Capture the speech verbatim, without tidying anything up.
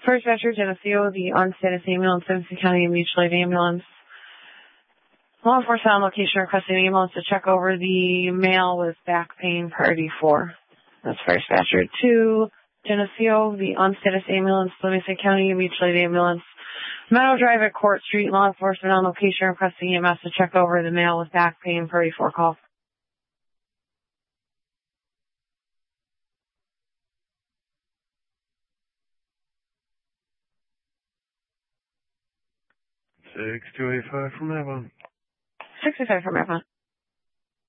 First Dispatcher, Geneseo, the on-status ambulance, Livingston County Mutual Aid Ambulance. Law enforcement on location requesting an ambulance to check over the male with back pain, priority four. That's First Dispatcher. Two, Geneseo, the on-status ambulance, Livingston County Mutual Aid Ambulance. Meadow Drive at Court Street, law enforcement on location requesting E M S to check over the male with back pain, priority four call. six two eight five from Avon. six two eight five from Avon.